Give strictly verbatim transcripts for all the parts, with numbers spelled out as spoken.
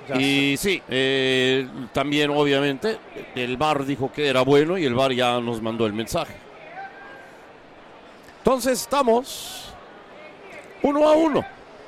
Ya y sé. sí, eh, también obviamente el V A R dijo que era bueno y el V A R ya nos mandó el mensaje. Entonces estamos uno a uno.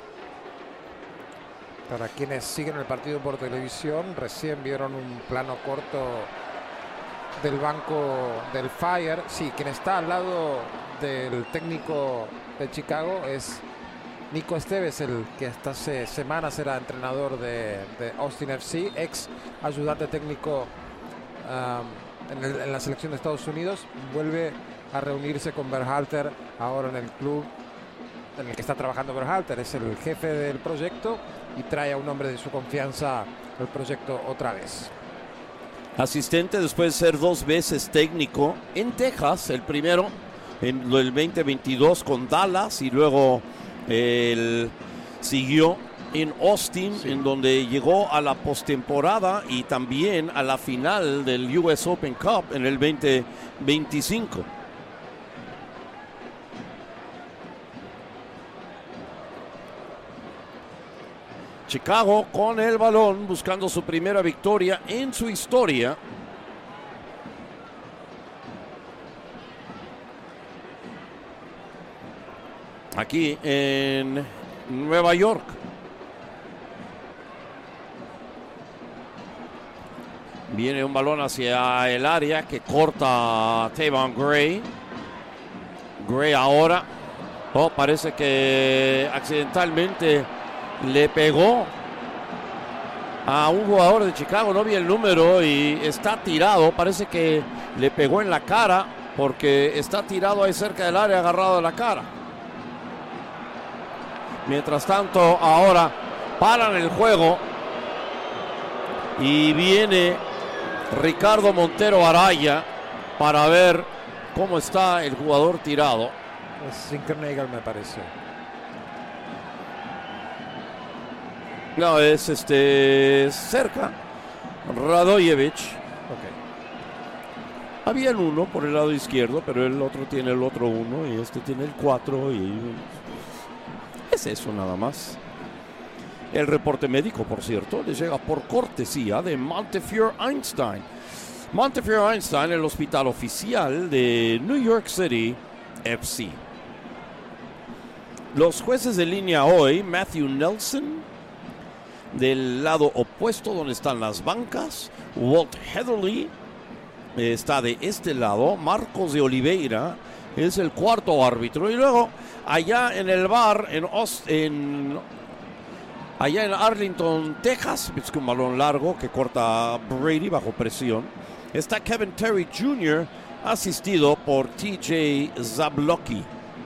Para quienes siguen el partido por televisión, recién vieron un plano corto del banco del Fire. Sí, quien está al lado del técnico de Chicago es Nico Esteves, el que hasta hace semanas era entrenador de, de Austin F C, ex ayudante técnico um, en, el, en la selección de Estados Unidos. Vuelve a reunirse con Berhalter ahora en el club en el que está trabajando Berhalter. Es el jefe del proyecto y trae a un hombre de su confianza al proyecto otra vez. Asistente después de ser dos veces técnico en Texas, el primero en el veinte veintidós con Dallas y luego él siguió en Austin, sí, en donde llegó a la postemporada y también a la final del U S Open Cup en el veinte veinticinco. Chicago con el balón buscando su primera victoria en su historia. Aquí en Nueva York. Viene un balón hacia el área que corta Tavon Gray. Gray ahora. Oh, parece que accidentalmente le pegó a un jugador de Chicago, no vi el número y está tirado, parece que le pegó en la cara porque está tirado ahí cerca del área agarrado de la cara. Mientras tanto ahora paran el juego y viene Ricardo Montero Araya para ver cómo está el jugador tirado. Es Zinkernagle, me parece. No, es este cerca. Radojevic. Okay. Había el uno por el lado izquierdo, pero el otro tiene el otro uno y este tiene el cuatro y es eso nada más. El reporte médico, por cierto, le llega por cortesía de Montefiore Einstein. Montefiore Einstein, el hospital oficial de New York City F C. Los jueces de línea hoy, Matthew Nelson, del lado opuesto donde están las bancas. Walt Heatherly eh, está de este lado. Marcos de Oliveira es el cuarto árbitro. Y luego allá en el bar, en, Ost, en allá en Arlington, Texas, es que un balón largo que corta Brady bajo presión. Está Kevin Terry junior, asistido por T J Zablocki.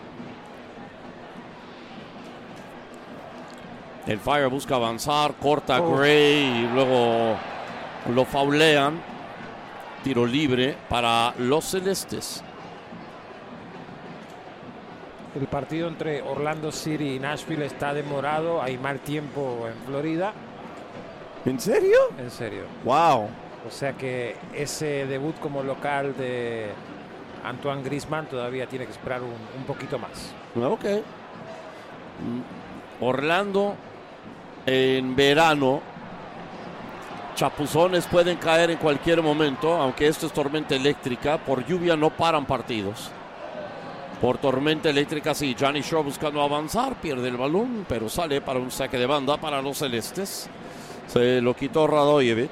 El Fire busca avanzar, corta a Gray y luego lo faulean. Tiro libre para los celestes. El partido entre Orlando City y Nashville está demorado. Hay mal tiempo en Florida. ¿En serio? En serio. Wow. O sea que ese debut como local de Antoine Griezmann todavía tiene que esperar un, un poquito más. Ok. Orlando en verano. Chapuzones pueden caer en cualquier momento, aunque esto es tormenta eléctrica. Por lluvia no paran partidos. Por tormenta eléctrica sí. Johnny Shaw buscando avanzar, pierde el balón, pero sale para un saque de banda para los celestes. Se lo quitó Radojevic.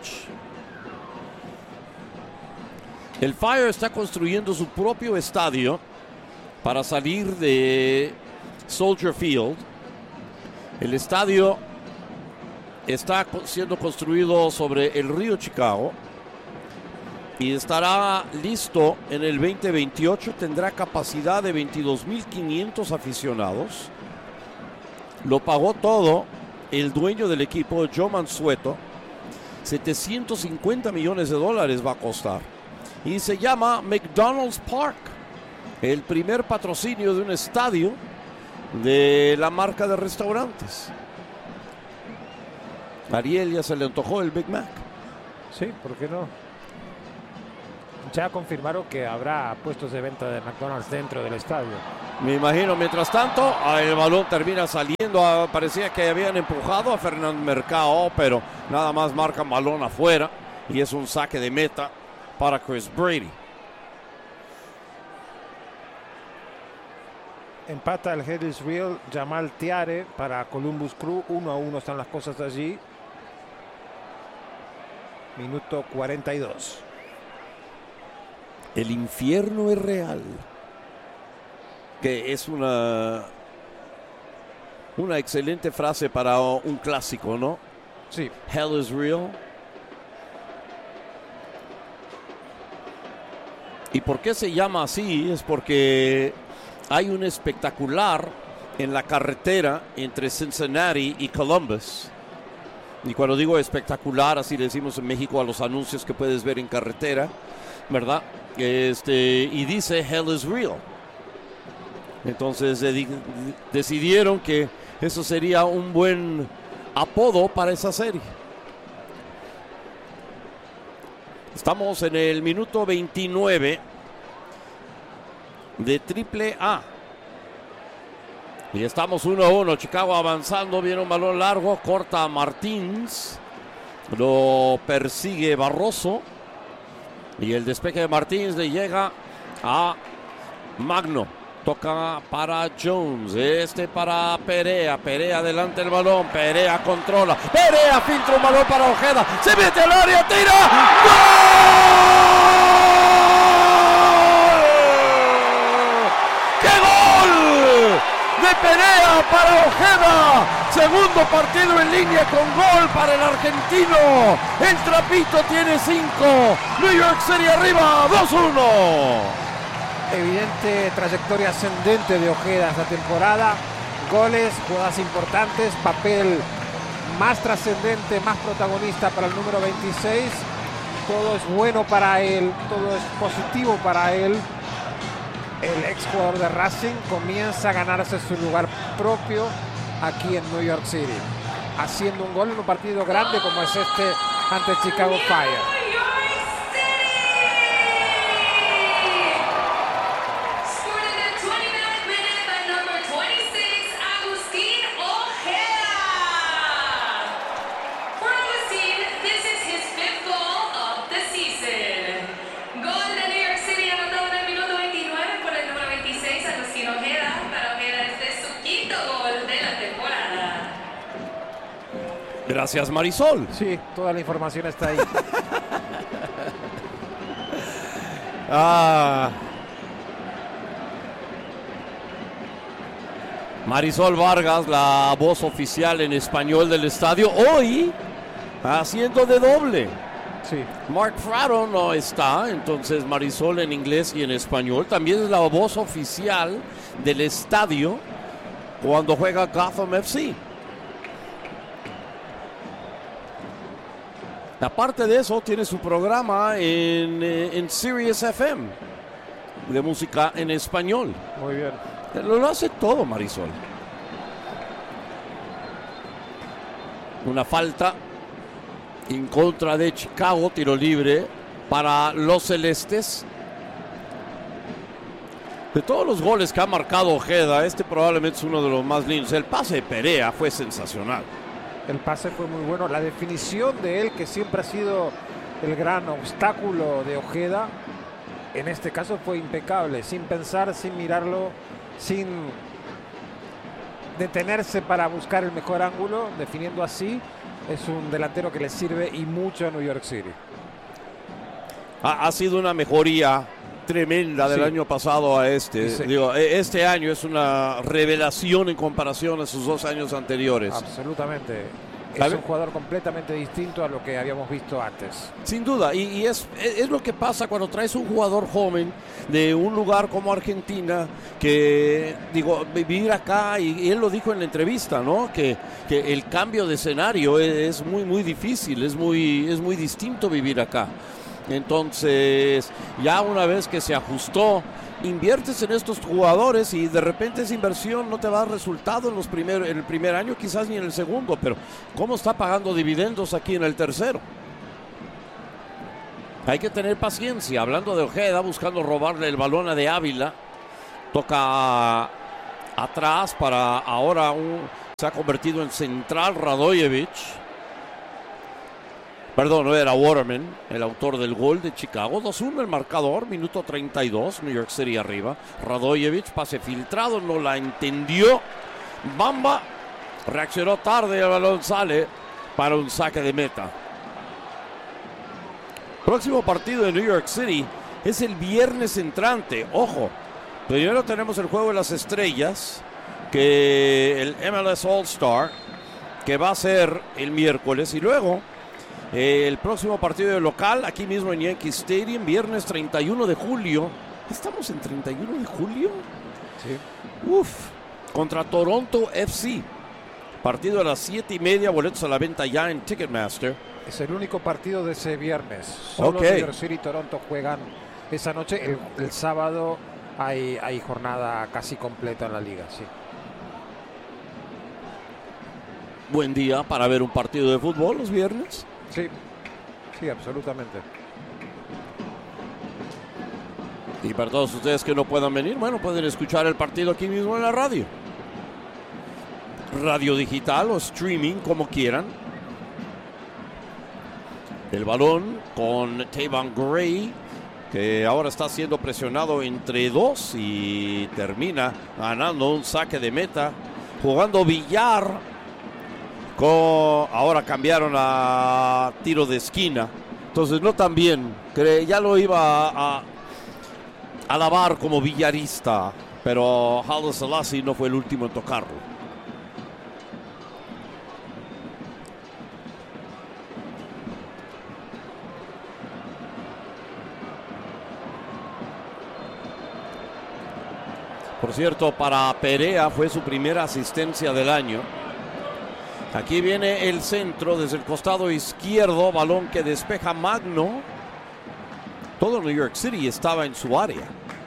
El Fire está construyendo su propio estadio para salir de Soldier Field. El estadio está siendo construido sobre el río Chicago y estará listo en el veinte veintiocho. Tendrá capacidad de veintidós mil quinientos aficionados. Lo pagó todo el dueño del equipo, Joe Mansueto. setecientos cincuenta millones de dólares va a costar. Y se llama McDonald's Park, el primer patrocinio de un estadio de la marca de restaurantes. Ariel ya se le antojó el Big Mac. Sí, ¿por qué no? Ya confirmaron que habrá puestos de venta de McDonald's dentro del estadio. Me imagino, mientras tanto, el balón termina saliendo. Parecía que habían empujado a Fernando Mercado, pero nada más marcan balón afuera. Y es un saque de meta para Chris Brady. Empata el Huddersfield Jamal Tiare para Columbus Crew. Uno a uno están las cosas allí. Minuto cuarenta y dos. El infierno es real. Que es una una excelente frase para un clásico, ¿no? Sí. Hell is real. ¿Y por qué se llama así? Es porque hay un espectacular en la carretera entre Cincinnati y Columbus. Y cuando digo espectacular, así le decimos en México a los anuncios que puedes ver en carretera, ¿verdad? Este, y dice Hell is real. Entonces de, decidieron que eso sería un buen apodo para esa serie. Estamos en el minuto veintinueve de Triple A. Y estamos uno a uno. Chicago avanzando. Viene un balón largo. Corta a Martins. Lo persigue Barroso. Y el despeje de Martins le llega a Magno. Toca para Jones. Este para Perea. Perea adelante el balón. Perea controla. Perea filtra un balón para Ojeda. Se mete al área. Tira. ¡Gol! ¡Qué gol! De Perea para Ojeda. Segundo partido en línea con gol para el argentino. El Trapito tiene cinco. New York City arriba. dos uno. Evidente trayectoria ascendente de Ojeda esta temporada. Goles, jugadas importantes, papel más trascendente, más protagonista para el número veintiséis. Todo es bueno para él, todo es positivo para él. El ex jugador de Racing comienza a ganarse su lugar propio aquí en New York City, haciendo un gol en un partido grande como es este ante Chicago Fire. Gracias, Marisol. Sí, toda la información está ahí. ah. Marisol Vargas, la voz oficial en español del estadio, hoy haciendo de doble. Sí. Mark Fratto no está, entonces Marisol en inglés y en español. También es la voz oficial del estadio cuando juega Gotham F C. Aparte de eso, tiene su programa en, en Sirius F M de música en español. Muy bien. Lo, lo hace todo, Marisol. Una falta en contra de Chicago, tiro libre para los celestes. De todos los goles que ha marcado Ojeda, este probablemente es uno de los más lindos. El pase de Perea fue sensacional. El pase fue muy bueno. La definición de él, que siempre ha sido el gran obstáculo de Ojeda, en este caso fue impecable. Sin pensar, sin mirarlo, sin detenerse para buscar el mejor ángulo. Definiendo así, es un delantero que le sirve y mucho a New York City. Ha, ha sido una mejoría tremenda del sí. año pasado a este. Sí. Digo, este año es una revelación en comparación a sus dos años anteriores. Absolutamente. Es un jugador completamente distinto a lo que habíamos visto antes. Sin duda, y, y es, es lo que pasa cuando traes un jugador joven de un lugar como Argentina, que, digo, vivir acá, y, y él lo dijo en la entrevista, ¿no? Que, que el cambio de escenario es, es muy, muy difícil, es muy, es muy distinto vivir acá. Entonces, ya una vez que se ajustó, inviertes en estos jugadores y de repente esa inversión no te va a dar resultado en, los primer, en el primer año, quizás ni en el segundo, pero ¿cómo está pagando dividendos aquí en el tercero? Hay que tener paciencia. Hablando de Ojeda, buscando robarle el balón a De Ávila. Toca atrás para ahora un, se ha convertido en central Radojevic. Perdón, no era Waterman, el autor del gol de Chicago. dos uno el marcador, minuto treinta y dos, New York City arriba. Radojevic, pase filtrado, no la entendió. Bamba reaccionó tarde, el balón sale para un saque de meta. Próximo partido de New York City es el viernes entrante. Ojo, primero tenemos el Juego de las Estrellas, que el M L S All-Star, que va a ser el miércoles, y luego eh, el próximo partido de local, aquí mismo en Yankee Stadium, viernes treinta y uno de julio. ¿Estamos en treinta y uno de julio? Sí. Uf, contra Toronto F C. Partido a las siete y media, boletos a la venta ya en Ticketmaster. Es el único partido de ese viernes. Solo Okay. New York City y Toronto juegan esa noche. El, el sábado hay, hay jornada casi completa en la liga, sí. Buen día para ver un partido de fútbol los viernes. Sí, sí, absolutamente. Y para todos ustedes que no puedan venir, bueno, pueden escuchar el partido aquí mismo en la radio. Radio digital o streaming, como quieran. El balón con Tavon Gray, que ahora está siendo presionado entre dos y termina ganando un saque de meta. Jugando billar. Con, ahora cambiaron a tiro de esquina. Entonces no tan bien. Ya lo iba a, a alabar como billarista, pero Haile Selassie no fue el último en tocarlo. Por cierto, para Perea fue su primera asistencia del año. Aquí viene el centro desde el costado izquierdo, balón que despeja Magno. Todo New York City estaba en su área.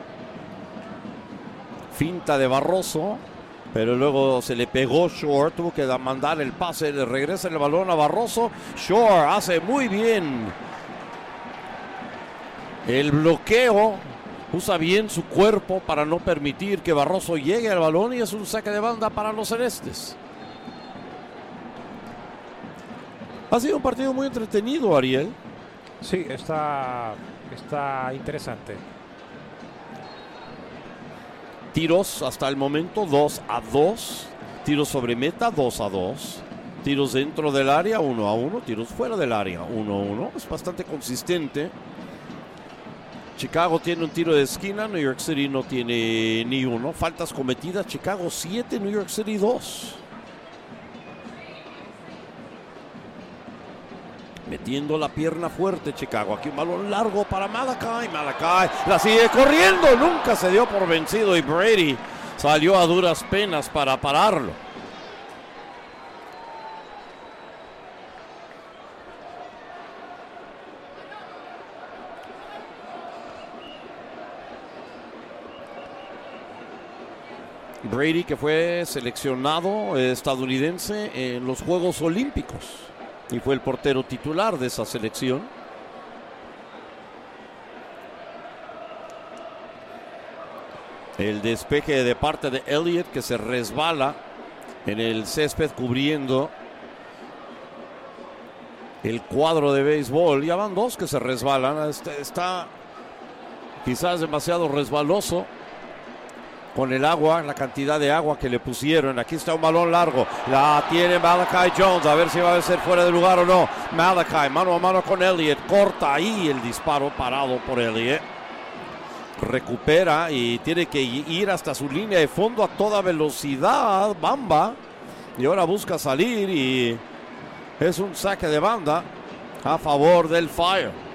Finta de Barroso, pero luego se le pegó Shore, tuvo que mandar el pase, le regresa el balón a Barroso. Shore hace muy bien el bloqueo, usa bien su cuerpo para no permitir que Barroso llegue al balón, y es un saque de banda para los celestes. Ha sido un partido muy entretenido, Ariel. Sí, está, está interesante. Tiros hasta el momento dos a dos. Tiros sobre meta dos a dos. Tiros dentro del área uno a uno. Tiros fuera del área uno a uno. Es bastante consistente. Chicago tiene un tiro de esquina. New York City no tiene ni uno. Faltas cometidas. Chicago siete, New York City dos. Metiendo la pierna fuerte Chicago. Aquí un balón largo para Malachi. Malachi la sigue corriendo. Nunca se dio por vencido y Brady salió a duras penas para pararlo. Brady, que fue seleccionado estadounidense en los Juegos Olímpicos y fue el portero titular de esa selección. El despeje de parte de Elliott, que se resbala en el césped cubriendo el cuadro de béisbol. Ya van dos que se resbalan. Está, está quizás demasiado resbaloso con el agua, la cantidad de agua que le pusieron. Aquí está un balón largo, la tiene Malachi Jones, a ver si va a ser fuera de lugar o no. Malachi mano a mano con Elliott, corta ahí el disparo parado por Elliott. Recupera y tiene que ir hasta su línea de fondo a toda velocidad Bamba, y ahora busca salir y es un saque de banda a favor del Fire.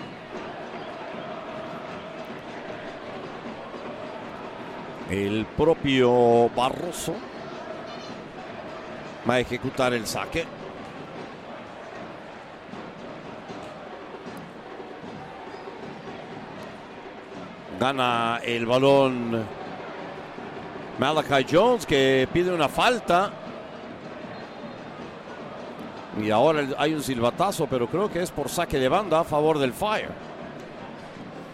El propio Barroso va a ejecutar el saque. Gana el balón Malachi Jones, que pide una falta. Y ahora hay un silbatazo, pero creo que es por saque de banda a favor del Fire.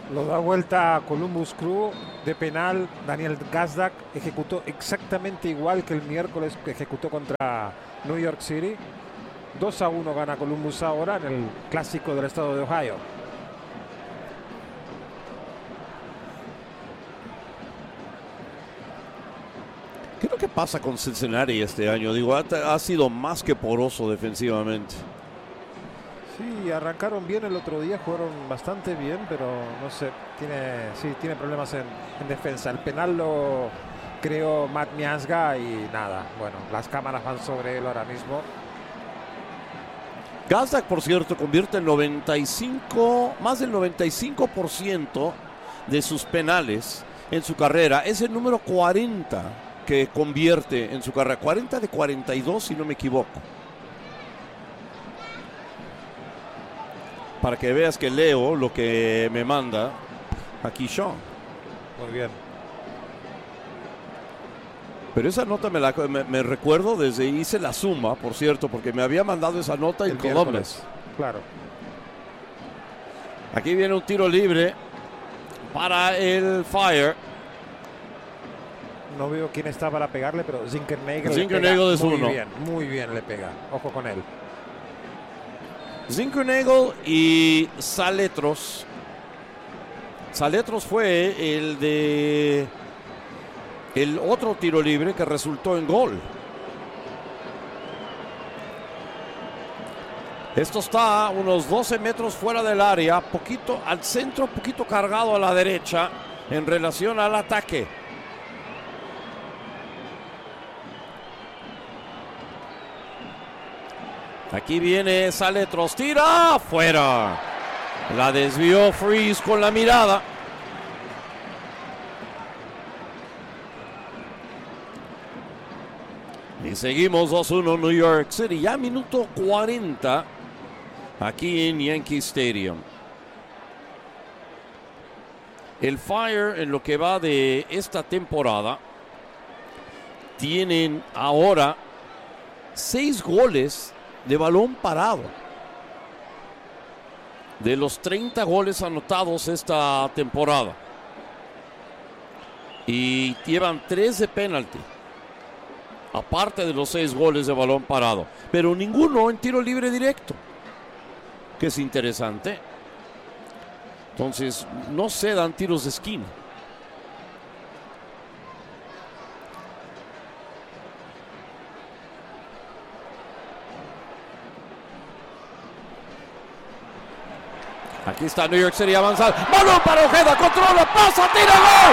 Lo da vuelta a Columbus Crew de penal. Daniel Gazdag ejecutó exactamente igual que el miércoles que ejecutó contra New York City. dos a uno gana Columbus ahora en el clásico del estado de Ohio. ¿Qué es lo que pasa con Cincinnati este año? Digo, ha, ha sido más que poroso defensivamente. Sí, arrancaron bien el otro día, jugaron bastante bien, pero no sé, tiene, sí, tiene problemas en, en defensa. El penal lo creó Matt Miazga y nada, bueno, las cámaras van sobre él ahora mismo. Gazdag, por cierto, convierte el noventa y cinco, más del noventa y cinco por ciento de sus penales en su carrera. Es el número cuarenta que convierte en su carrera. cuarenta de cuarenta y dos, si no me equivoco. Para que veas que leo lo que me manda aquí Sean. Muy bien. Pero esa nota me la me, me recuerdo desde hice la suma, por cierto, porque me había mandado esa nota en columnas. Claro. Aquí viene un tiro libre para el Fire. No veo quién está para pegarle, pero Zinkernagel Zinkernagel es muy uno. bien, muy bien le pega. Ojo con él. Zinkernagel y Saletros. Saletros fue el de el otro tiro libre que resultó en gol. Esto está a unos doce metros fuera del área, poquito al centro, poquito cargado a la derecha en relación al ataque. Aquí viene Saletros, tira, fuera. La desvió Freeze con la mirada. Y seguimos dos uno New York City, ya minuto cuarenta aquí en Yankee Stadium. El Fire, en lo que va de esta temporada, tienen ahora seis goles de balón parado. De los treinta goles anotados esta temporada. Y llevan tres de penalti. Aparte de los seis goles de balón parado. Pero ninguno en tiro libre directo. Que es interesante. Entonces, no se dan tiros de esquina. Aquí está New York City avanzando. Balón para Ojeda, controla, pasa, tira, gol.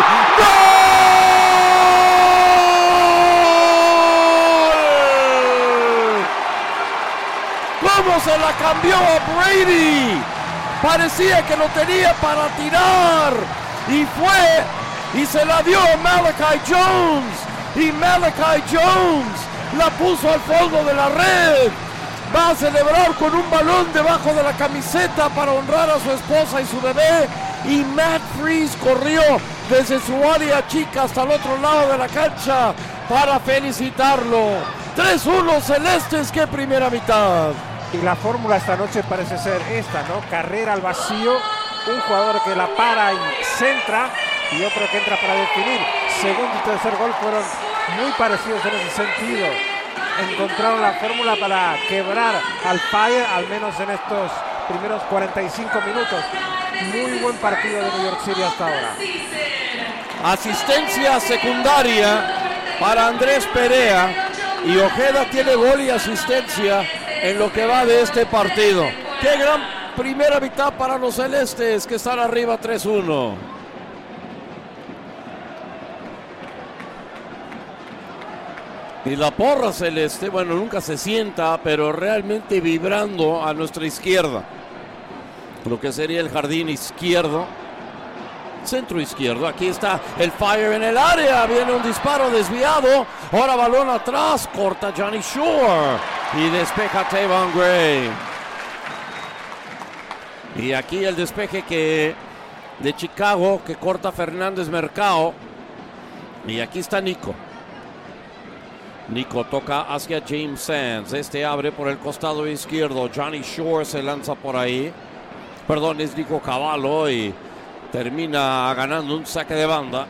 ¡Gol! ¿Cómo se la cambió a Brady? Parecía que lo tenía para tirar. Y fue y se la dio a Malachi Jones. Y Malachi Jones la puso al fondo de la red. Va a celebrar con un balón debajo de la camiseta para honrar a su esposa y su bebé. Y Matt Freese corrió desde su área chica hasta el otro lado de la cancha para felicitarlo. tres uno Celestes, qué primera mitad. Y la fórmula esta noche parece ser esta, ¿no? Carrera al vacío, un jugador que la para y centra y otro que entra para definir. Segundo y tercer gol fueron muy parecidos en ese sentido. Encontraron la fórmula para quebrar al Fire, al menos en estos primeros cuarenta y cinco minutos. Muy buen partido de New York City hasta ahora. Asistencia secundaria para Andrés Perea. Y Ojeda tiene gol y asistencia en lo que va de este partido. Qué gran primera mitad para los celestes, que están arriba tres uno. Y la porra celeste, bueno, nunca se sienta, pero realmente vibrando a nuestra izquierda. Lo que sería el jardín izquierdo. Centro izquierdo. Aquí está el Fire en el área. Viene un disparo desviado. Ahora balón atrás. Corta Johnny Shore. Y despeja Tavon Gray. Y aquí el despeje que de Chicago que corta Fernández Mercado. Y aquí está Nico. Nico toca hacia James Sands. Este abre por el costado izquierdo. Johnny Shore se lanza por ahí. Perdón, es Nico Cavallo y termina ganando un saque de banda.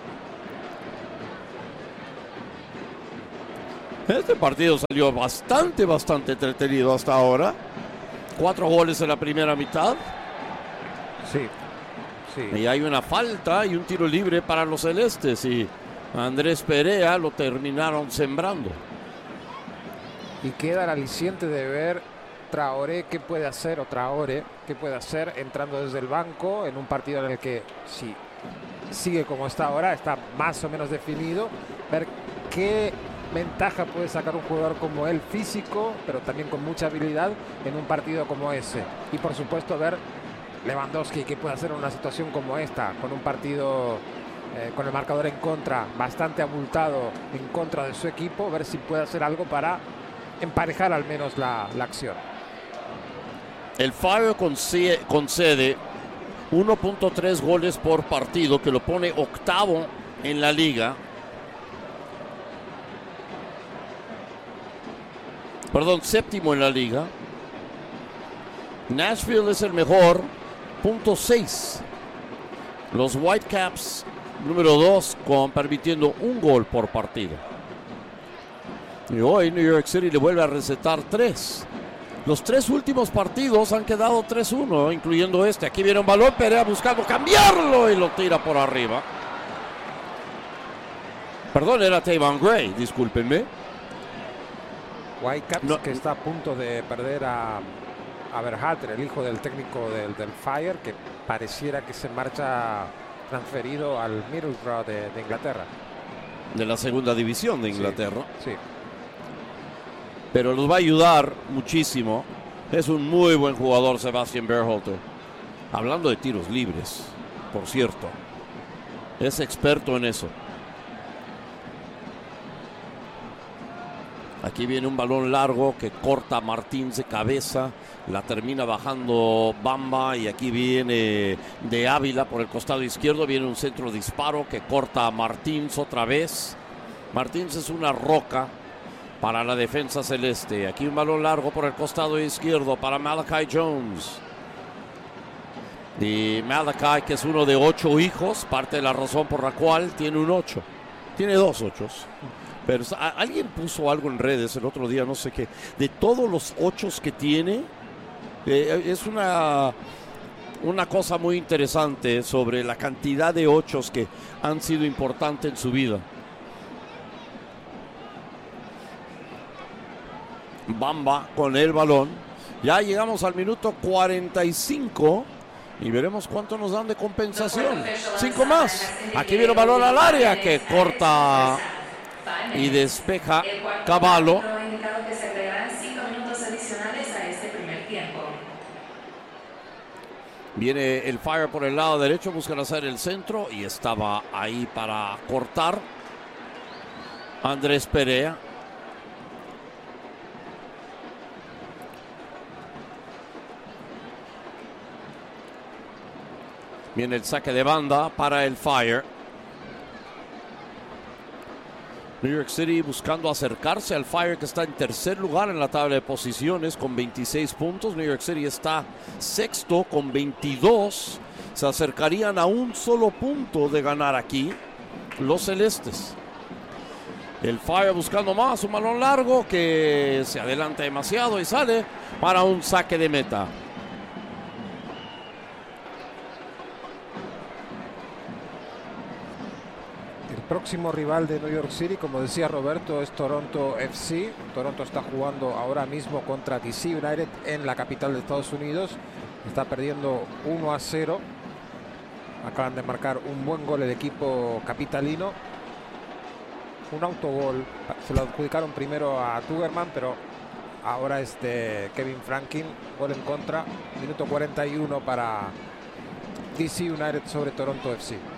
Este partido salió bastante, bastante entretenido hasta ahora. Cuatro goles en la primera mitad. Sí, sí. Y hay una falta y un tiro libre para los celestes. Y Andrés Perea lo terminaron sembrando. Y queda el aliciente de ver Traoré qué puede hacer, o Traoré qué puede hacer entrando desde el banco en un partido en el que, si sigue como está ahora, está más o menos definido. Ver qué ventaja puede sacar un jugador como él, físico, pero también con mucha habilidad, en un partido como ese. Y por supuesto ver Lewandowski qué puede hacer en una situación como esta, con un partido eh, con el marcador en contra, bastante abultado en contra de su equipo, ver si puede hacer algo para emparejar al menos la, la acción. El Fire concede, concede uno punto tres goles por partido, que lo pone octavo en la liga. Perdón, séptimo en la liga. Nashville es el mejor, punto seis. Los Whitecaps, número dos, con permitiendo un gol por partido. Y hoy New York City le vuelve a recetar tres. Los tres últimos partidos han quedado tres uno, incluyendo este. Aquí viene un balón, Perea buscando cambiarlo y lo tira por arriba. Perdón, era Tavon Gray, discúlpenme. Whitecaps, no. que está a punto de perder a, a Berhalter, el hijo del técnico del, del Fire, que pareciera que se marcha transferido al Middlesbrough de, de Inglaterra. De la segunda división de Inglaterra. Sí, sí. Pero los va a ayudar muchísimo. Es un muy buen jugador, Sebastian Berhalter. Hablando de tiros libres, por cierto. Es experto en eso. Aquí viene un balón largo que corta Martins de cabeza. La termina bajando Bamba. Y aquí viene de Ávila por el costado izquierdo. Viene un centro disparo que corta a Martins otra vez. Martins es una roca para la defensa celeste. Aquí un balón largo por el costado izquierdo para Malachi Jones. Y Malachi, que es uno de ocho hijos, parte de la razón por la cual tiene un ocho. Tiene dos ochos. Pero alguien puso algo en redes el otro día, no sé qué. De todos los ochos que tiene, eh, es una, una cosa muy interesante sobre la cantidad de ochos que han sido importantes en su vida. Bamba con el balón. Ya llegamos al minuto cuarenta y cinco y veremos cuánto nos dan de compensación. Cinco más. Aquí viene el balón al área que corta y despeja Cavallo. Viene el Fire por el lado derecho, buscan hacer el centro y estaba ahí para cortar Andrés Perea. Viene el saque de banda para el Fire. New York City buscando acercarse al Fire, que está en tercer lugar en la tabla de posiciones con veintiséis puntos. New York City está sexto con veintidós. Se acercarían a un solo punto de ganar aquí los celestes. El Fire buscando más, un balón largo que se adelanta demasiado y sale para un saque de meta. Próximo rival de New York City, como decía Roberto, es Toronto F C. Toronto está jugando ahora mismo contra D C United en la capital de Estados Unidos. Está perdiendo uno a cero. Acaban de marcar un buen gol el equipo capitalino. Un autogol. Se lo adjudicaron primero a Tugerman, pero ahora es de Kevin Franklin. Gol en contra. Minuto cuarenta y uno para D C United sobre Toronto F C.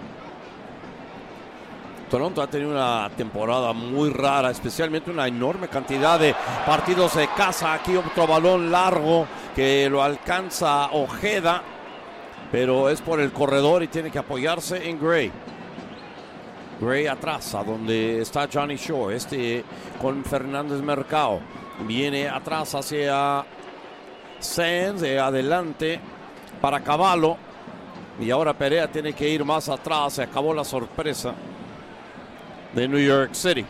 Toronto ha tenido una temporada muy rara, especialmente una enorme cantidad de partidos de casa. Aquí otro balón largo que lo alcanza Ojeda, pero es por el corredor y tiene que apoyarse en Gray. Gray atrás, a donde está Johnny Shore, este con Fernández Mercado. Viene atrás hacia Sands, adelante para Cavallo. Y ahora Perea tiene que ir más atrás. Se acabó la sorpresa de New York City.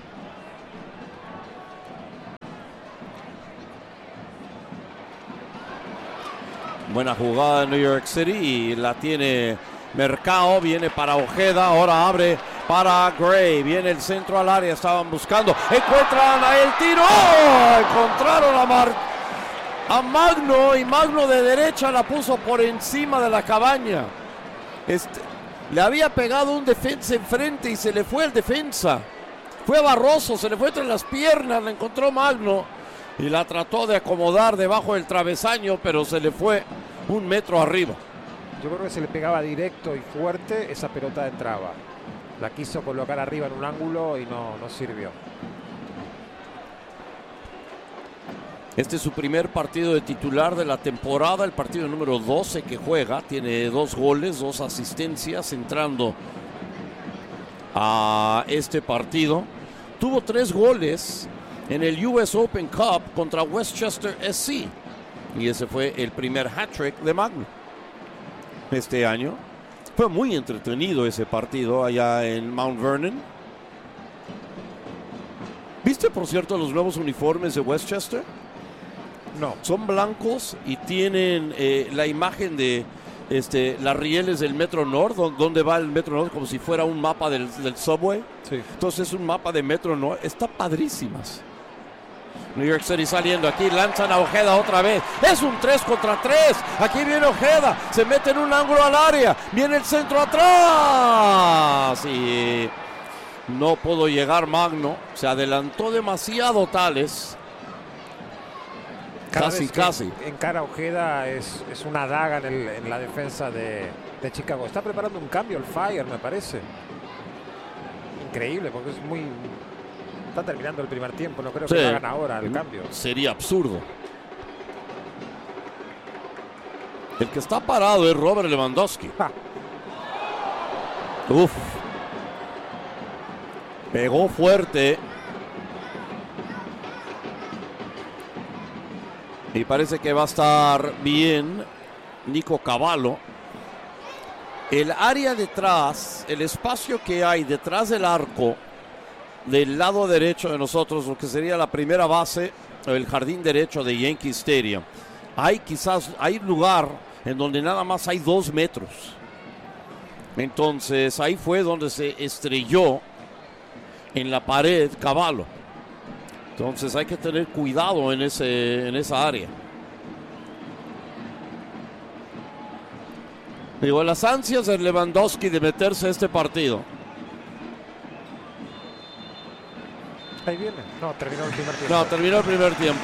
Buena jugada de New York City y la tiene Mercado. Viene para Ojeda. Ahora abre para Gray. Viene el centro al área. Estaban buscando. Encuentran a el tiro. ¡Oh! Encontraron a, Mar a Magno. Y Magno de derecha la puso por encima de la cabaña. Este, le había pegado un defensa enfrente y se le fue el defensa. Fue Barroso. Se le fue entre las piernas. La encontró Magno. Y la trató de acomodar debajo del travesaño. Pero se le fue un metro arriba. Yo creo que se le pegaba directo y fuerte, esa pelota entraba. La quiso colocar arriba en un ángulo y no, no sirvió. Este es su primer partido de titular de la temporada, el partido número doce que juega. Tiene dos goles, dos asistencias entrando a este partido. Tuvo tres goles en el U S Open Cup contra Westchester S C. Y ese fue el primer hat-trick de Magno este año. Fue muy entretenido ese partido allá en Mount Vernon. ¿Viste, por cierto, los nuevos uniformes de Westchester? No. Son blancos y tienen eh, la imagen de este, las rieles del Metro North, donde va el Metro North, como si fuera un mapa del, del subway. Sí. Entonces es un mapa de Metro North. Está padrísimas. New York City saliendo aquí, lanzan a Ojeda otra vez. Es un tres contra tres. Aquí viene Ojeda, se mete en un ángulo al área. Viene el centro atrás. Y no pudo llegar Magno. Se adelantó demasiado Tales. Cada Casi, vez que casi. encara Ojeda es, es una daga en, el, en la defensa de, de Chicago. Está preparando un cambio el Fire, me parece. Increíble, porque es muy... Está terminando el primer tiempo, no creo Sí. que lo hagan ahora el cambio. Sería absurdo. El que está parado es Robert Lewandowski. Ah. Uf. Pegó fuerte. Y parece que va a estar bien Nico Cavallo. El área detrás, el espacio que hay detrás del arco del lado derecho de nosotros, lo que sería la primera base, el jardín derecho de Yankee Stadium. Hay quizás, hay lugar en donde nada más hay dos metros. Entonces ahí fue donde se estrelló en la pared Cavallo. Entonces hay que tener cuidado en, ese, en esa área. Digo, las ansias de Lewandowski de meterse a este partido. Ahí viene. No, terminó el primer tiempo. No, terminó el primer tiempo.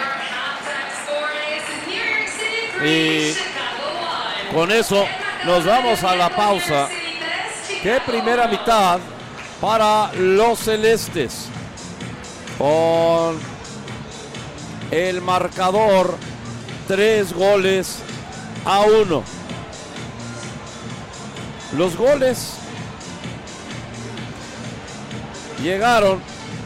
Y con eso nos vamos a la pausa. Qué primera mitad para los celestes. Con el marcador tres goles a uno. Los goles llegaron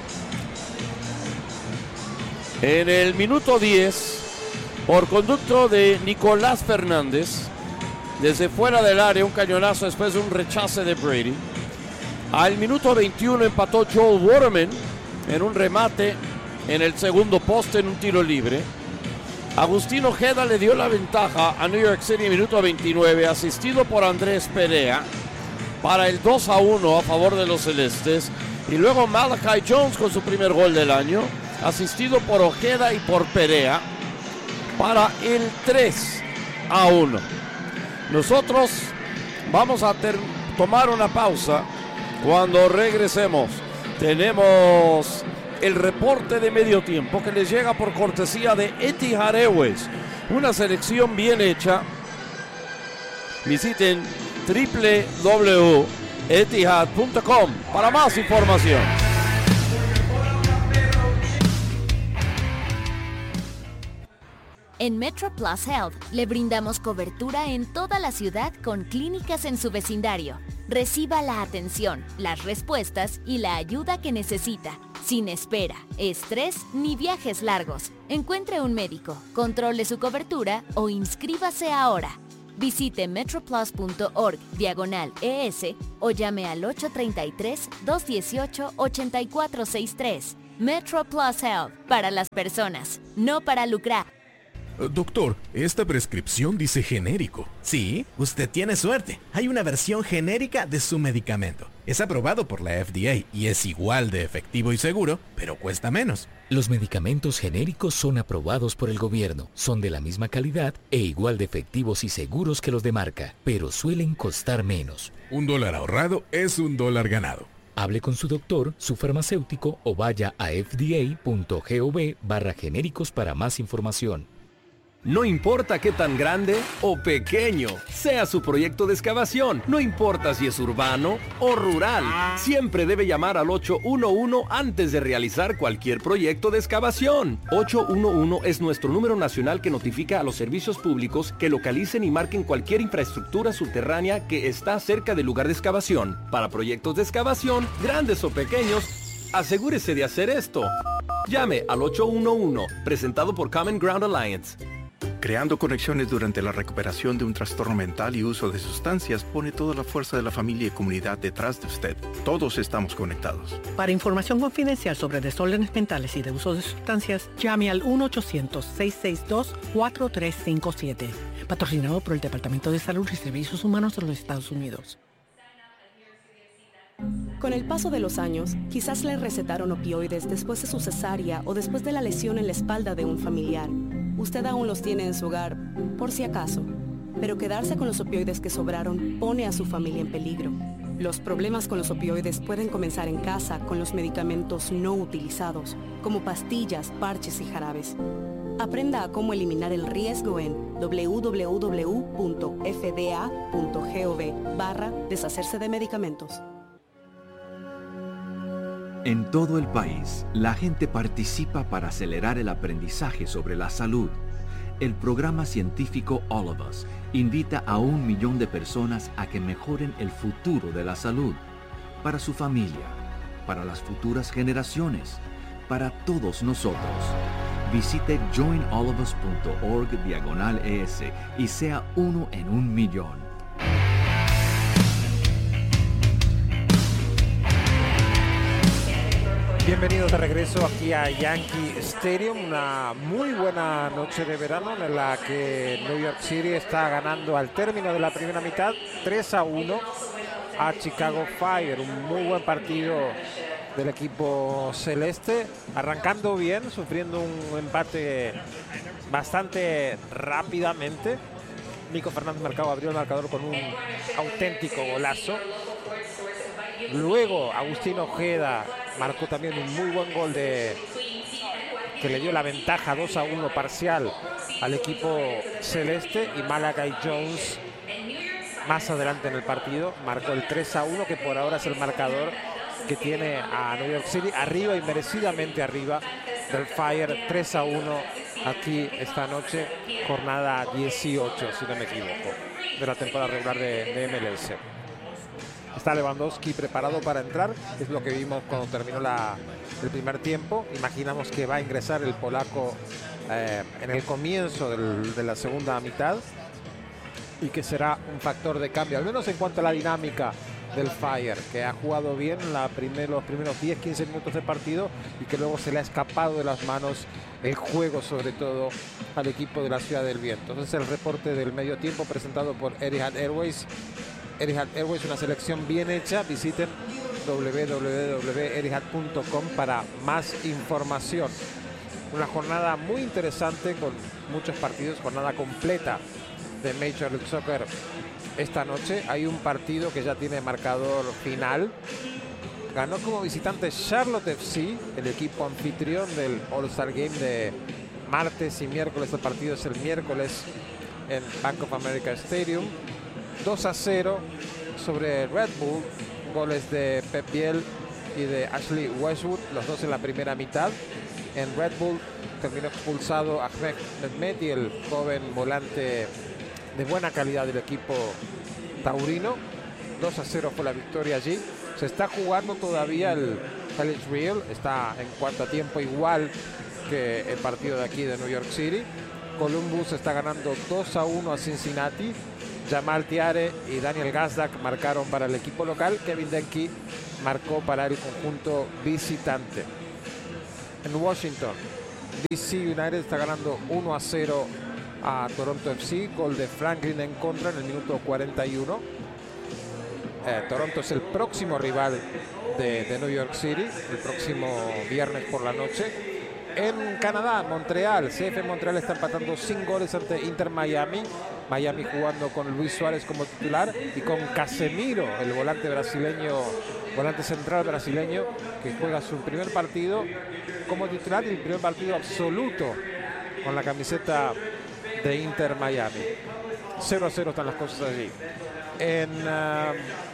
en el minuto diez por conducto de Nicolás Fernández. Desde fuera del área, un cañonazo después de un rechace de Brady. Al minuto veintiuno empató Joel Waterman en un remate en el segundo poste en un tiro libre. Agustín Ojeda le dio la ventaja a New York City en minuto veintinueve, asistido por Andrés Perea, para el dos a uno a favor de los celestes. Y luego Malachi Jones con su primer gol del año, asistido por Ojeda y por Perea, para el tres a uno. Nosotros vamos a tomar una pausa. Cuando regresemos tenemos el reporte de medio tiempo que les llega por cortesía de Etihad Airways, una selección bien hecha. Visiten doble u doble u doble u punto etihad punto com para más información. En Metro Plus Health le brindamos cobertura en toda la ciudad con clínicas en su vecindario. Reciba la atención, las respuestas y la ayuda que necesita, sin espera, estrés ni viajes largos. Encuentre un médico, controle su cobertura o inscríbase ahora. Visite metroplus.org diagonal ES o llame al ocho tres tres, dos uno ocho, ocho cuatro seis tres. Metro Plus Health, para las personas, no para lucrar. Doctor, esta prescripción dice genérico. Sí, usted tiene suerte. Hay una versión genérica de su medicamento. Es aprobado por la F D A y es igual de efectivo y seguro, pero cuesta menos. Los medicamentos genéricos son aprobados por el gobierno, son de la misma calidad e igual de efectivos y seguros que los de marca, pero suelen costar menos. Un dólar ahorrado es un dólar ganado. Hable con su doctor, su farmacéutico o vaya a f d a punto gov barra genéricos para más información. No importa qué tan grande o pequeño sea su proyecto de excavación, no importa si es urbano o rural, siempre debe llamar al ocho uno uno antes de realizar cualquier proyecto de excavación. ocho uno uno es nuestro número nacional que notifica a los servicios públicos que localicen y marquen cualquier infraestructura subterránea que está cerca del lugar de excavación. Para proyectos de excavación, grandes o pequeños, asegúrese de hacer esto. Llame al ocho uno uno, presentado por Common Ground Alliance. Creando conexiones durante la recuperación de un trastorno mental y uso de sustancias pone toda la fuerza de la familia y comunidad detrás de usted. Todos estamos conectados. Para información confidencial sobre desórdenes mentales y de uso de sustancias, llame al uno ochocientos, seis seis dos, cuatro tres cinco siete. Patrocinado por el Departamento de Salud y Servicios Humanos de los Estados Unidos. Con el paso de los años, quizás le recetaron opioides después de su cesárea o después de la lesión en la espalda de un familiar. Usted aún los tiene en su hogar, por si acaso. Pero quedarse con los opioides que sobraron pone a su familia en peligro. Los problemas con los opioides pueden comenzar en casa con los medicamentos no utilizados, como pastillas, parches y jarabes. Aprenda a cómo eliminar el riesgo en w w w punto f d a punto gov barra deshacerse de medicamentos. En todo el país, la gente participa para acelerar el aprendizaje sobre la salud. El programa científico All of Us invita a un millón de personas a que mejoren el futuro de la salud, para su familia, para las futuras generaciones, para todos nosotros. Visite join all of us punto org diagonal es y sea uno en un millón. Bienvenidos de regreso aquí a Yankee Stadium, una muy buena noche de verano en la que New York City está ganando al término de la primera mitad tres a uno a Chicago Fire. Un muy buen partido del equipo celeste, arrancando bien, sufriendo un empate bastante rápidamente. Nico Fernández Mercado abrió el marcador con un auténtico golazo. Luego Agustín Ojeda marcó también un muy buen gol de que le dio la ventaja dos a uno parcial al equipo celeste, y Malachi Jones más adelante en el partido marcó el tres a uno, que por ahora es el marcador que tiene a New York City arriba y merecidamente arriba del Fire. Tres a uno aquí esta noche, jornada dieciocho si no me equivoco de la temporada regular de, de M L S. Está Lewandowski preparado para entrar, es lo que vimos cuando terminó la, el primer tiempo. Imaginamos que va a ingresar el polaco eh, en el comienzo del, de la segunda mitad, y que será un factor de cambio, al menos en cuanto a la dinámica del Fire, que ha jugado bien la primer, los primeros diez a quince minutos de partido, y que luego se le ha escapado de las manos el juego, sobre todo al equipo de la Ciudad del Viento. Entonces el reporte del medio tiempo presentado por Etihad Airways. Etihad Airways, una selección bien hecha. Visiten w w w punto etihad punto com para más información. Una jornada muy interesante con muchos partidos, jornada completa de Major League Soccer esta noche. Hay un partido que ya tiene marcador final. Ganó como visitante Charlotte F C, el equipo anfitrión del All-Star Game de martes y miércoles. El partido es el miércoles en Bank of America Stadium. dos a cero sobre Red Bull, goles de Pep Biel y de Ashley Westwood, los dos en la primera mitad. En Red Bull terminó expulsado Ahmed Mehmeti, el joven volante de buena calidad del equipo taurino. dos a cero fue la victoria allí. Se está jugando todavía el College Real, está en cuarto tiempo, igual que el partido de aquí de New York City. Columbus está ganando dos a uno a Cincinnati. Jamal Tiare y Daniel Gazdak marcaron para el equipo local. Kevin Denke marcó para el conjunto visitante. En Washington, D C United está ganando uno a cero a Toronto F C. Gol de Franklin en contra en el minuto cuarenta y uno. Eh, Toronto es el próximo rival de, de New York City, el próximo viernes por la noche. En Canadá, Montreal, C F Montreal está empatando sin goles ante Inter Miami. Miami jugando con Luis Suárez como titular y con Casemiro, el volante brasileño, volante central brasileño, que juega su primer partido como titular y el primer partido absoluto con la camiseta de Inter Miami. cero a cero están las cosas allí. En uh,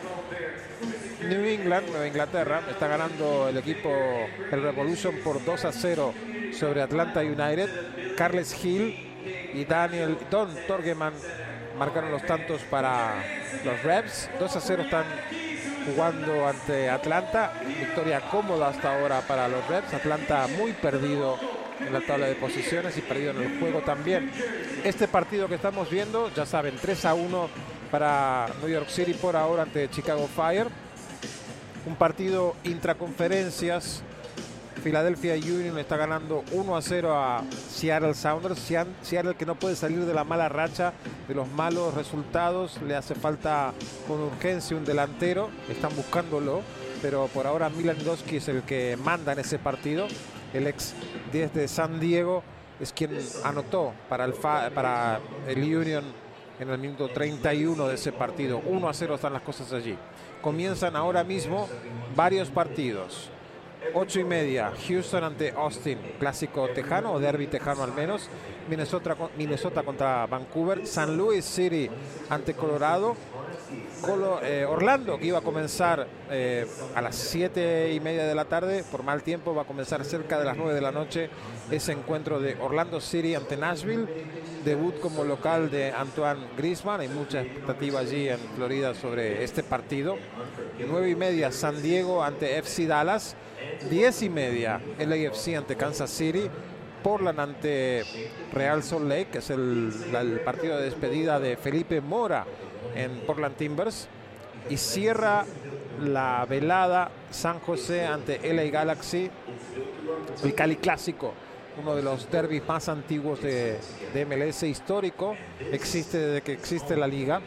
New England, Nueva Inglaterra, está ganando el equipo, el Revolution, por dos a cero sobre Atlanta United. Carles Hill y Daniel Don Torgeman marcaron los tantos para los Revs. dos a cero están jugando ante Atlanta. Victoria cómoda hasta ahora para los Revs. Atlanta muy perdido en la tabla de posiciones y perdido en el juego también. Este partido que estamos viendo, ya saben, tres a uno para New York City por ahora ante Chicago Fire. Un partido intraconferencias. Philadelphia Union está ganando uno a cero a Seattle Sounders. Seattle, que no puede salir de la mala racha, de los malos resultados. Le hace falta con urgencia un delantero. Están buscándolo, pero por ahora Milanowski es el que manda en ese partido. El ex diez de San Diego es quien anotó para el, fa para el Union en el minuto treinta y uno de ese partido. uno a cero están las cosas allí. Comienzan ahora mismo varios partidos. ocho y media, Houston ante Austin, clásico tejano o derby tejano al menos. Minnesota, Minnesota contra Vancouver. San Luis City ante Colorado. Colo, eh, Orlando, que iba a comenzar eh, a las siete y media de la tarde, por mal tiempo va a comenzar cerca de las nueve de la noche ese encuentro de Orlando City ante Nashville. Debut como local de Antoine Griezmann. Hay mucha expectativa allí en Florida sobre este partido. nueve y media, San Diego ante F C Dallas. diez y media, L A F C ante Kansas City. Portland ante Real Salt Lake, que es el, el partido de despedida de Felipe Mora en Portland Timbers. Y cierra la velada San José ante L A Galaxy, el Cali Clásico, uno de los derbis más antiguos de, de M L S, histórico, existe desde que existe la liga.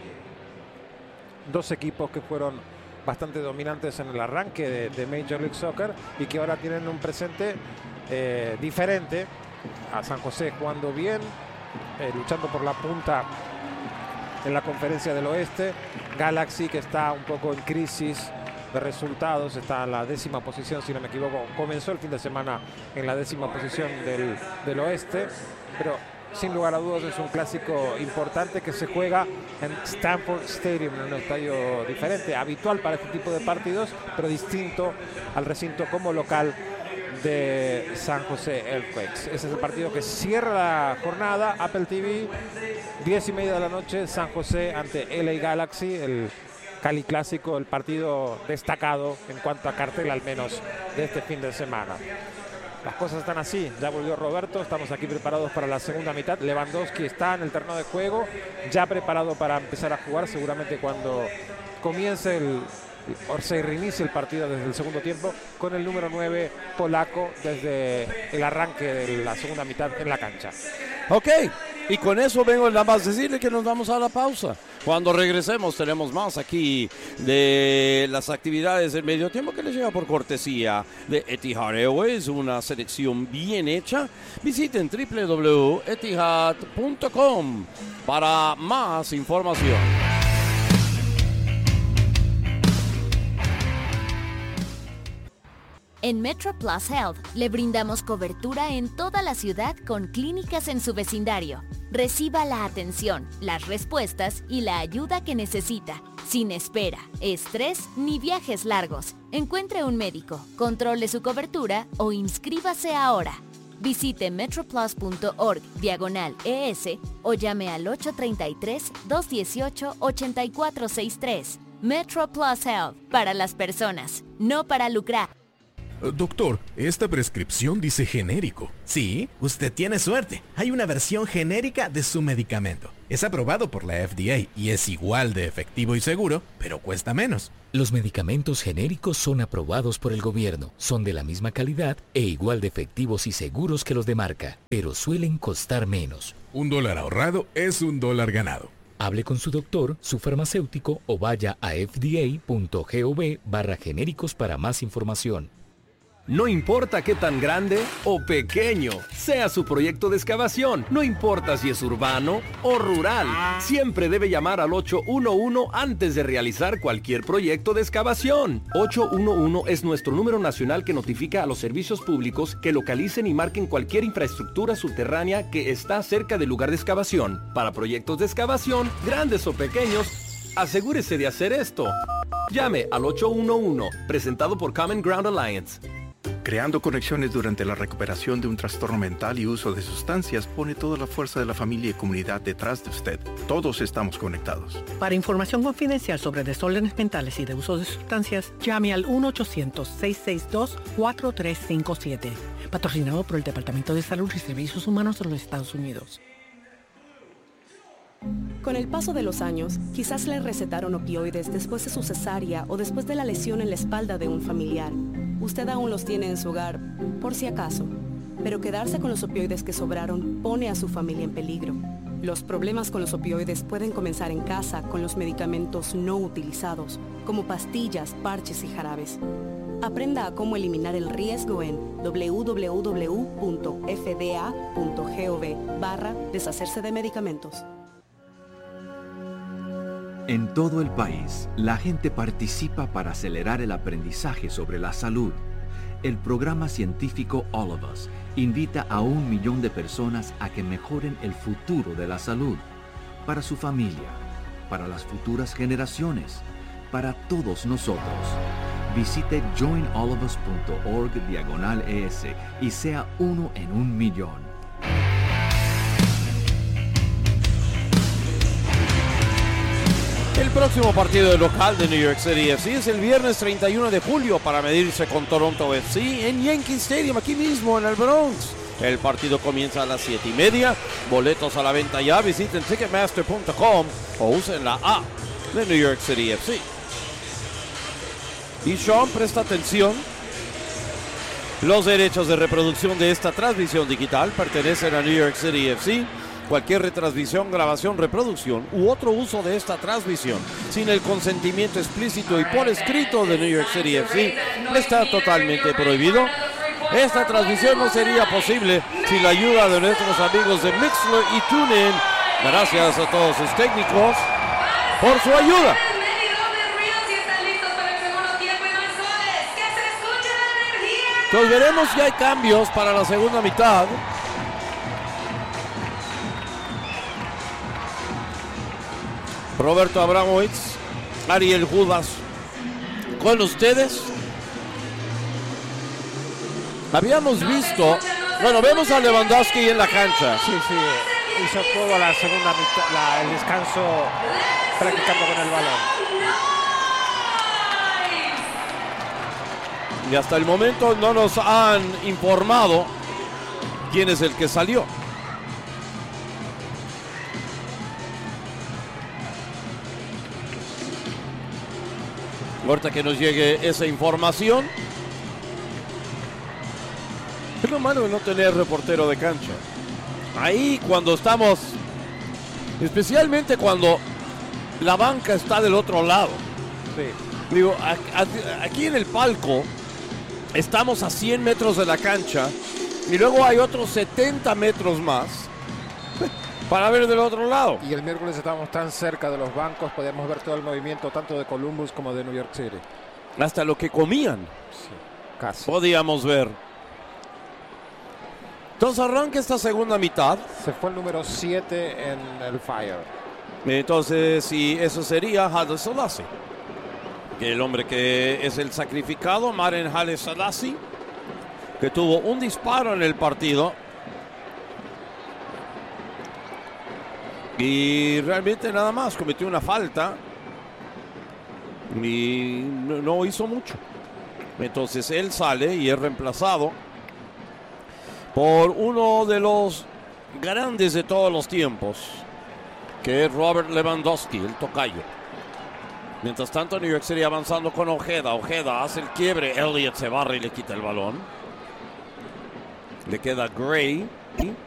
Dos equipos que fueron bastante dominantes en el arranque de, de Major League Soccer y que ahora tienen un presente eh, diferente. A San José jugando bien, eh, luchando por la punta en la Conferencia del Oeste. Galaxy, que está un poco en crisis de resultados, está en la décima posición, si no me equivoco. Comenzó el fin de semana en la décima posición del, del Oeste, pero sin lugar a dudas es un clásico importante que se juega en Stanford Stadium, en un estadio diferente, habitual para este tipo de partidos, pero distinto al recinto como local de San José Earthquakes. Ese es el partido que cierra la jornada. Apple T V, diez y media de la noche, San José ante L A Galaxy, el Cali Clásico, el partido destacado en cuanto a cartel al menos de este fin de semana. Las cosas están así, ya volvió Roberto, estamos aquí preparados para la segunda mitad. Lewandowski está en el terreno de juego, ya preparado para empezar a jugar, seguramente cuando comience el o se reinicia el partido desde el segundo tiempo, con el número nueve polaco desde el arranque de la segunda mitad en la cancha. Ok, y con eso vengo nada más decirle que nos vamos a la pausa. Cuando regresemos tenemos más aquí de las actividades del medio tiempo que les llega por cortesía de Etihad Airways, una selección bien hecha. Visiten doble u doble u doble u punto etihad punto com para más información. En MetroPlus Health le brindamos cobertura en toda la ciudad con clínicas en su vecindario. Reciba la atención, las respuestas y la ayuda que necesita, sin espera, estrés ni viajes largos. Encuentre un médico, controle su cobertura o inscríbase ahora. Visite metroplus.org diagonal ES o llame al ocho tres tres, dos uno ocho, ocho cuatro seis tres. MetroPlus Health, para las personas, no para lucrar. Doctor, esta prescripción dice genérico. Sí, usted tiene suerte. Hay una versión genérica de su medicamento. Es aprobado por la F D A y es igual de efectivo y seguro, pero cuesta menos. Los medicamentos genéricos son aprobados por el gobierno, son de la misma calidad e igual de efectivos y seguros que los de marca, pero suelen costar menos. Un dólar ahorrado es un dólar ganado. Hable con su doctor, su farmacéutico o vaya a f d a punto gov barra genéricos para más información. No importa qué tan grande o pequeño sea su proyecto de excavación, no importa si es urbano o rural, siempre debe llamar al ocho uno uno antes de realizar cualquier proyecto de excavación. ocho uno uno es nuestro número nacional que notifica a los servicios públicos que localicen y marquen cualquier infraestructura subterránea que está cerca del lugar de excavación. Para proyectos de excavación, grandes o pequeños, asegúrese de hacer esto. Llame al ocho uno uno, presentado por Common Ground Alliance. Creando conexiones durante la recuperación de un trastorno mental y uso de sustancias pone toda la fuerza de la familia y comunidad detrás de usted. Todos estamos conectados. Para información confidencial sobre desórdenes mentales y de uso de sustancias, llame al uno ochocientos, seiscientos sesenta y dos, cuatro tres cinco siete. Patrocinado por el Departamento de Salud y Servicios Humanos de los Estados Unidos. Con el paso de los años, quizás le recetaron opioides después de su cesárea o después de la lesión en la espalda de un familiar. Usted aún los tiene en su hogar, por si acaso. Pero quedarse con los opioides que sobraron pone a su familia en peligro. Los problemas con los opioides pueden comenzar en casa con los medicamentos no utilizados, como pastillas, parches y jarabes. Aprenda a cómo eliminar el riesgo en w w w punto f d a punto gov barra deshacerse de medicamentos. En todo el país, la gente participa para acelerar el aprendizaje sobre la salud. El programa científico All of Us invita a un millón de personas a que mejoren el futuro de la salud, para su familia, para las futuras generaciones, para todos nosotros. Visite join all of us punto org diagonal es y sea uno en un millón. El próximo partido de local de New York City F C es el viernes treinta y uno de julio para medirse con Toronto F C en Yankee Stadium, aquí mismo en el Bronx. El partido comienza a las siete y media. Boletos a la venta ya. Visiten ticketmaster punto com o usen la app de New York City F C. Y Sean, presta atención. Los derechos de reproducción de esta transmisión digital pertenecen a New York City F C. Cualquier retransmisión, grabación, reproducción u otro uso de esta transmisión sin el consentimiento explícito y por escrito de New York City F C está totalmente prohibido. Esta transmisión no sería posible sin la ayuda de nuestros amigos de Mixler y TuneIn. Gracias a todos sus técnicos por su ayuda. Entonces veremos que hay cambios para la segunda mitad. Roberto Abramovich, Ariel Judas, con ustedes. Habíamos visto, bueno, vemos a Lewandowski en la cancha. Sí, sí, hizo toda la segunda mitad, la, el descanso practicando con el balón. Y hasta el momento no nos han informado quién es el que salió. Ahorita que nos llegue esa información. Es lo malo de no tener reportero de cancha. Ahí cuando estamos, especialmente cuando la banca está del otro lado. Sí. Digo, aquí en el palco estamos a cien metros de la cancha y luego hay otros setenta metros más para ver del otro lado. Y el miércoles estábamos tan cerca de los bancos, podíamos ver todo el movimiento tanto de Columbus como de New York City. Hasta lo que comían. Sí, casi. Podíamos ver. Entonces arranca esta segunda mitad. Se fue el número siete en el Fire. Entonces, y eso sería Haile Selassie, que el hombre que es el sacrificado, Maren Haile Selassie, que tuvo un disparo en el partido. Y realmente nada más, cometió una falta y no, no hizo mucho. Entonces él sale y es reemplazado por uno de los grandes de todos los tiempos, que es Robert Lewandowski, el tocayo. Mientras tanto, New York City avanzando con Ojeda. Ojeda hace el quiebre. Elliott se barra y le quita el balón. Le queda Gray.